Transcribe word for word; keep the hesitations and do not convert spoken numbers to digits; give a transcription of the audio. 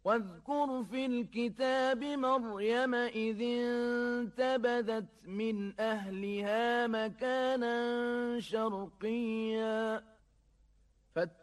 واذكر في الكتاب مريم إذ انتبذت من أهلها مكانا شرقيا